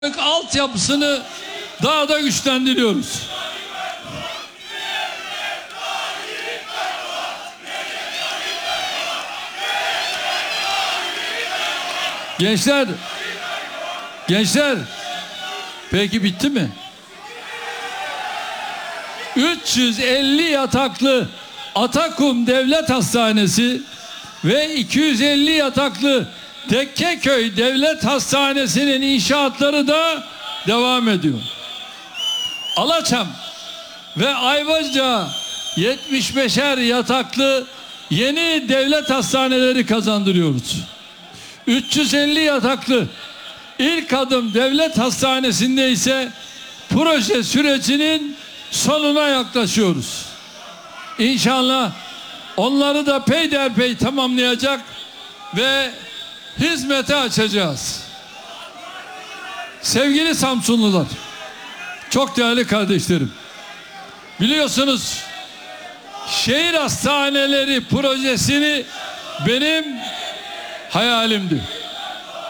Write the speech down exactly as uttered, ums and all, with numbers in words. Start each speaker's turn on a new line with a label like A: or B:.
A: altyapısını daha da güçlendiriyoruz. Gençler, gençler, peki bitti mi? üç yüz elli yataklı Atakum Devlet Hastanesi ve iki yüz elli yataklı Tekkeköy Devlet Hastanesi'nin inşaatları da devam ediyor. Alaçam ve Ayvacık'a yetmiş beşer yataklı yeni devlet hastaneleri kazandırıyoruz. üç yüz elli yataklı ilk adım devlet hastanesinde ise proje sürecinin sonuna yaklaşıyoruz. İnşallah onları da peyderpey tamamlayacak ve hizmete açacağız. Sevgili Samsunlular, çok değerli kardeşlerim, biliyorsunuz şehir hastaneleri projesini benim hayalimdi.